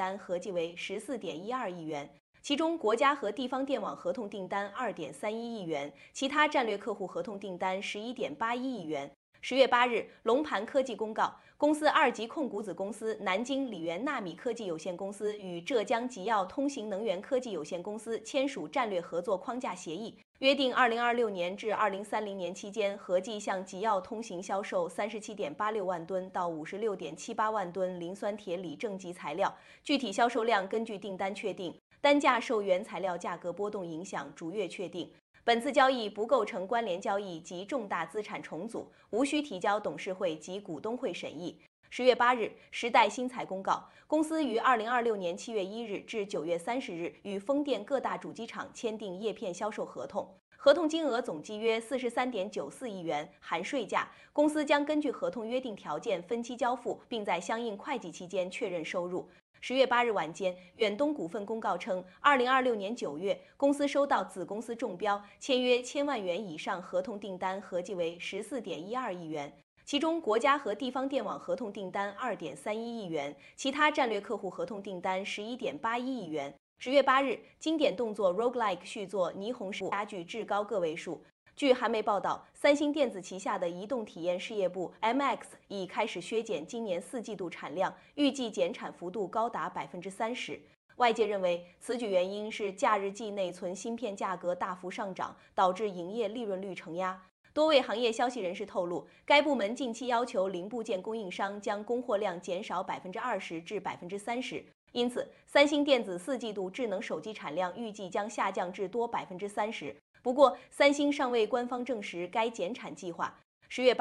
单合计为14.12亿元，其中国家和地方电网合同订单2.31亿元，其他战略客户合同订单11.81亿元。10月8日，龙盘科技公告，公司2级控股子公司南京理源纳米科技有限公司与浙江吉耀通行能源科技有限公司签署战略合作框架协议，约定2026年至2030年期间，合计向吉耀通行销售37.86万吨到56.78万吨磷酸铁锂正极材料，具体销售量根据订单确定，单价受原材料价格波动影响，逐月确定。本次交易不构成关联交易及重大资产重组，无需提交董事会及股东会审议。10月8日，时代新材公告，公司于2026年7月1日至9月30日与风电各大主机厂签订叶片销售合同，合同金额总计约43.94亿元，含税价。公司将根据合同约定条件分期交付，并在相应会计期间确认收入。10月8日晚间，远东股份公告称，2026年9月，公司收到子公司中标，签约1000万元以上合同订单合计为14.12亿元，其中国家和地方电网合同订单2.31亿元，其他战略客户合同订单11.81亿元。10月8日，经典动作 Roguelike 续作霓虹石加剧至高个位数。据韩媒报道，三星电子旗下的移动体验事业部 MX 已开始削减今年4季度产量，预计减产幅度高达30%。外界认为，此举原因是假日季内存芯片价格大幅上涨，导致营业利润率承压。多位行业消息人士透露，该部门近期要求零部件供应商将供货量减少20%至30%。因此，三星电子4季度智能手机产量预计将下降至多30%。不过，三星尚未官方证实该减产计划。10月8